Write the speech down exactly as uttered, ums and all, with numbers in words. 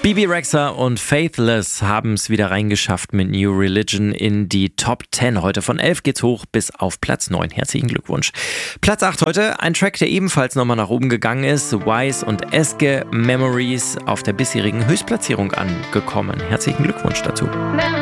Bebe Rexha und Faithless haben es wieder reingeschafft mit New Religion in die Top zehn. Heute von elf geht's hoch bis auf Platz neun. Herzlichen Glückwunsch. Platz acht heute, ein Track, der ebenfalls nochmal nach oben gegangen ist. Wise und Eske, Memories, auf der bisherigen Höchstplatzierung angekommen. Herzlichen Glückwunsch dazu.